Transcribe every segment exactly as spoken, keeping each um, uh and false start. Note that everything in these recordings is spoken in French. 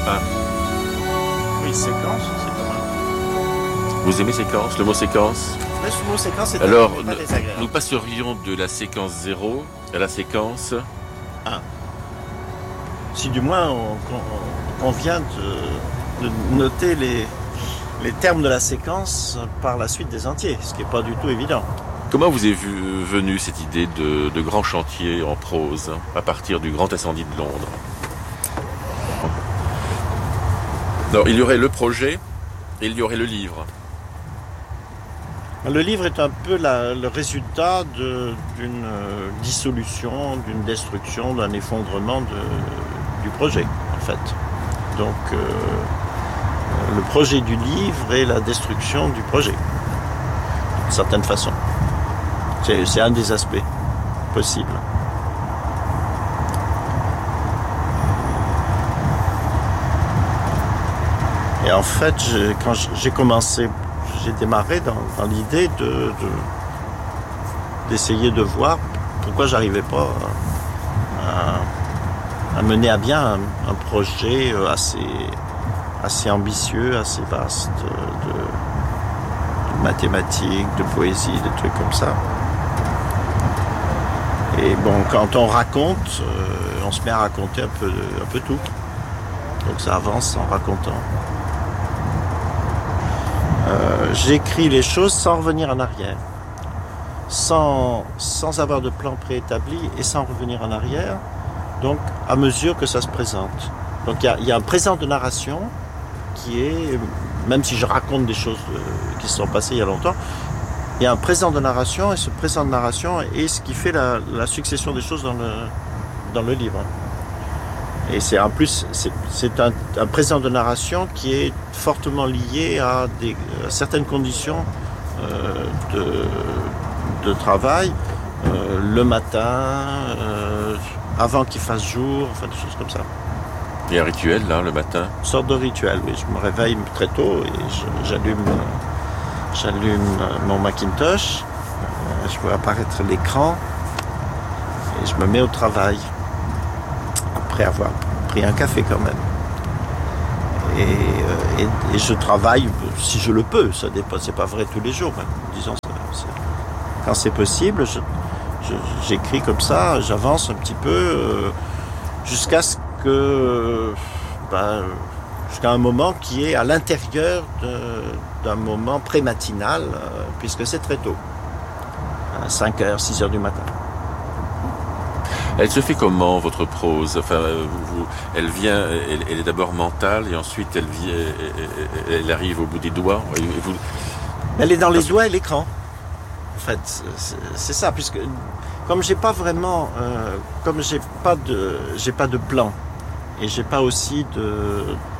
Ah. Oui, séquence, c'est pas mal. Vous aimez séquence, le mot séquence? Mais ce mot séquence, c'est Alors, pas nous, désagréable. nous passerions de la séquence zéro à la séquence... Si du moins on, on, on vient de, de noter les, les termes de la séquence par la suite des entiers, ce qui n'est pas du tout évident. Comment vous est vu, venue cette idée de, de grand chantier en prose à partir du grand incendie de Londres? Non, il y aurait le projet et il y aurait le livre. Le livre est un peu la, le résultat de, d'une euh, dissolution, d'une destruction, d'un effondrement de, du projet, en fait. Donc, euh, le projet du livre est la destruction du projet, d'une certaine façon. C'est, c'est un des aspects possibles. Et en fait, je, quand j'ai commencé, j'ai démarré dans, dans l'idée de, de, d'essayer de voir pourquoi j'arrivais pas à, à mener à bien un, un projet assez, assez ambitieux, assez vaste, de, de mathématiques, de poésie, des trucs comme ça. Et bon, quand on raconte, euh, on se met à raconter un peu, un peu tout. Donc ça avance en racontant. Euh, j'écris les choses sans revenir en arrière, sans, sans avoir de plan préétabli et sans revenir en arrière, donc à mesure que ça se présente. Donc il y, y a un présent de narration qui est, même si je raconte des choses euh, qui se sont passées il y a longtemps, il y a un présent de narration et ce présent de narration est ce qui fait la, la succession des choses dans le, dans le livre. Et c'est en plus, c'est, c'est un, un présent de narration qui est fortement lié à, des, à certaines conditions euh, de, de travail, euh, le matin, euh, avant qu'il fasse jour, enfin des choses comme ça. Il y a un rituel là, le matin? Une sorte de rituel, oui. Je me réveille très tôt et je, j'allume, j'allume mon Macintosh, euh, je vois apparaître l'écran et je me mets au travail. Après avoir pris un café quand même. Et, euh, et, et je travaille si je le peux, ça dépend, c'est pas vrai tous les jours, hein. Disons, c'est, quand c'est possible, je, je, j'écris comme ça, j'avance un petit peu euh, jusqu'à ce que, ben, jusqu'à un moment qui est à l'intérieur de, d'un moment pré-matinal, euh, puisque c'est très tôt, à cinq heures, six heures du matin. Elle se fait comment, votre prose? Enfin, vous, elle vient, elle, elle est d'abord mentale et ensuite elle, vient, elle, elle arrive au bout des doigts. Et vous... Elle est dans les doigts et l'écran. En fait, c'est, c'est ça, puisque comme j'ai pas vraiment, euh, comme j'ai pas de, j'ai pas de plan et j'ai pas aussi de,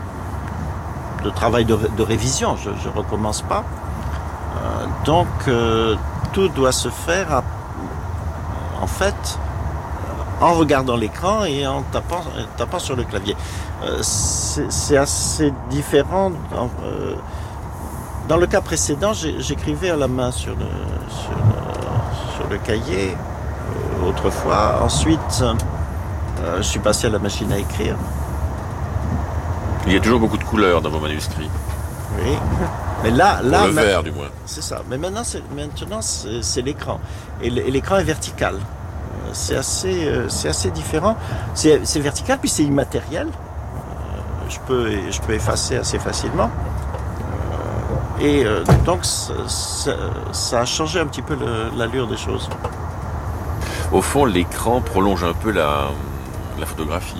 de travail de, de révision, je, je recommence pas. Euh, donc euh, tout doit se faire, à, en fait. En regardant l'écran et en tapant, tapant sur le clavier. Euh, c'est, c'est assez différent. Dans, euh, dans le cas précédent, j'ai, j'écrivais à la main sur le, sur le, sur le cahier euh, autrefois. Ensuite, euh, je suis passé à la machine à écrire. Il y a toujours beaucoup de couleurs dans vos manuscrits. Oui. Mais là, là, Pour le vert, du moins. C'est ça. Mais maintenant, c'est, maintenant, c'est, c'est l'écran. Et, le, et l'écran est vertical. C'est assez, euh, c'est assez différent. C'est, c'est vertical, puis c'est immatériel. Euh, je peux, je peux effacer assez facilement. Euh, et euh, donc, ça, ça, ça a changé un petit peu le, l'allure des choses. Au fond, l'écran prolonge un peu la, la photographie.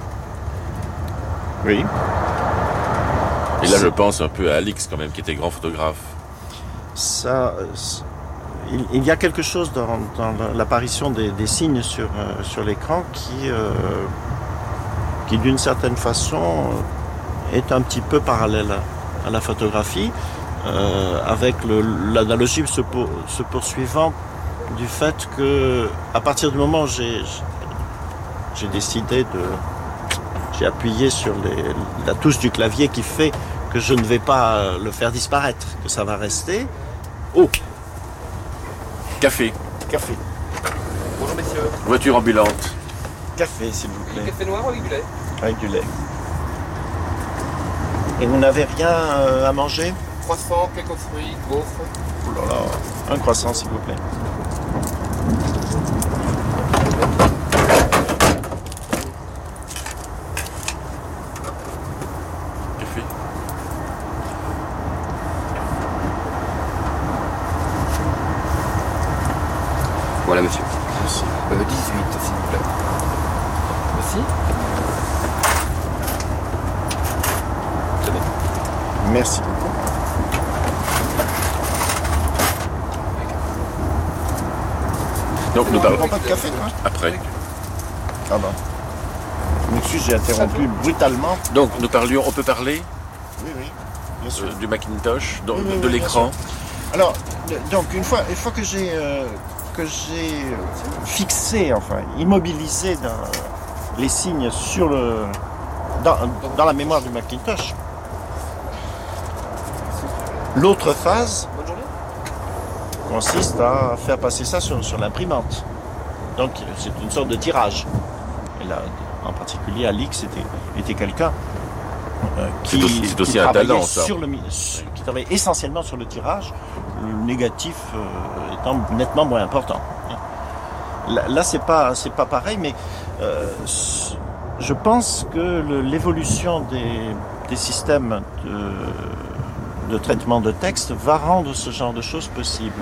Oui. Et là, je pense un peu à Alix, quand même, qui était grand photographe. Ça... Il, il y a quelque chose dans, dans l'apparition des, des signes sur, euh, sur l'écran qui, euh, qui, d'une certaine façon, est un petit peu parallèle à, à la photographie, euh, avec le, l'analogie se, pour, se poursuivant du fait que, à partir du moment où j'ai, j'ai décidé de... J'ai appuyé sur les, la touche du clavier qui fait que je ne vais pas le faire disparaître, que ça va rester. Oh! Café. Café. Bonjour messieurs. Voiture ambulante. Café, s'il vous plaît. Café noir ou avec du lait? Avec du lait. Et vous n'avez rien euh, à manger? Croissant, cake aux fruits, gaufres. Oh là là, un croissant s'il vous plaît. Café. Voilà, monsieur. Merci. Euh, dix-huit, s'il vous plaît. Merci. C'est bon. Merci beaucoup. Donc nous Tu parlons prends pas de café, toi? après. Ah bah. Monsieur, j'ai interrompu brutalement. Donc nous parlions, on peut parler Oui, oui, bien sûr. euh, du Macintosh, donc, Oui, oui, de oui, l'écran. Alors, de- donc une fois, une fois que j'ai euh, que j'ai euh, fixé, enfin immobilisé dans- les signes sur le dans, dans la mémoire du Macintosh, l'autre phase Bonne journée. consiste à faire passer ça sur, sur l'imprimante. Donc c'est une sorte de tirage. Et là, en particulier, Alix était, était quelqu'un euh, qui, C'est aussi- c'est aussi qui un travaillait talent, ça. sur le mi- sur- qui travaillait essentiellement sur le tirage, le négatif euh, étant nettement moins important. Là, là c'est pas c'est pas pareil, mais euh, c- je pense que le- l'évolution des, des systèmes de, de traitement de texte va rendre ce genre de choses possible.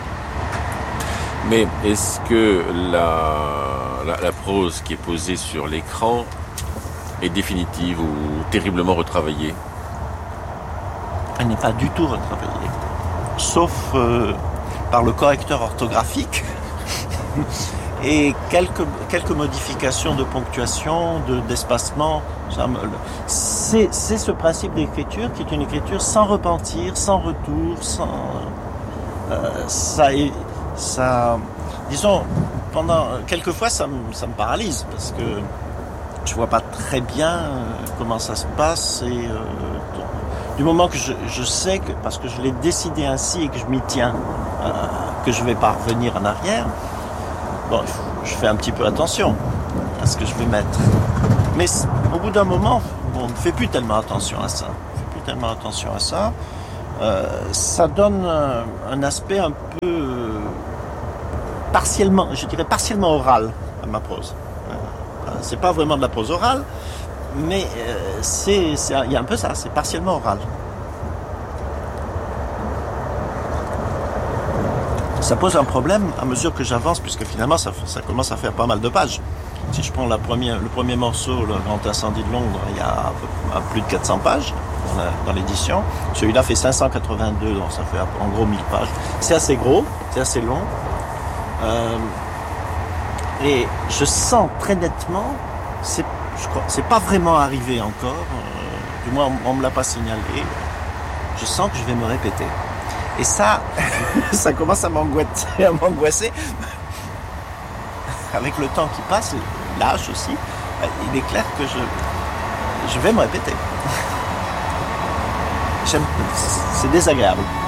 Mais est-ce que la, la, la prose qui est posée sur l'écran est définitive ou terriblement retravaillée? Elle n'est pas du tout retravaillée, sauf euh, par le correcteur orthographique et quelques, quelques modifications de ponctuation, de, d'espacement. Ça me- le- C'est, c'est ce principe d'écriture qui est une écriture sans repentir, sans retour, sans... euh, ça, est- ça, disons, pendant quelquefois ça me, ça me paralyse parce que je vois pas très bien euh, comment ça se passe et euh, du moment que je, je sais que, parce que je l'ai décidé ainsi et que je m'y tiens, euh, que je vais pas revenir en arrière, bon, je fais un petit peu attention à ce que je vais mettre. Mais c- au bout d'un moment, on ne fait plus tellement attention à ça. On ne fait plus tellement attention à ça. Euh, ça donne un, un aspect un peu euh, partiellement, je dirais partiellement oral à ma prose. Euh, c'est pas vraiment de la prose orale, mais euh, c'est, c'est, il y a un peu ça, c'est partiellement oral. Ça pose un problème à mesure que j'avance, puisque finalement ça, ça commence à faire pas mal de pages. Si je prends la première, le premier morceau, le Grand Incendie de Londres, il y a à peu- à plus de quatre cents pages dans, la- dans l'édition. Celui-là fait cinq cent quatre-vingt-deux, donc ça fait en gros mille pages. C'est assez gros, c'est assez long. Euh, et je sens très nettement, c'est, je crois, c'est pas vraiment arrivé encore, euh, du moins on, on me l'a pas signalé. Je sens que je vais me répéter. Et ça, ça commence à m'angoisser, à m'angoisser. Avec le temps qui passe, l'âge aussi, il est clair que je, je vais me répéter. J'aime, c'est désagréable.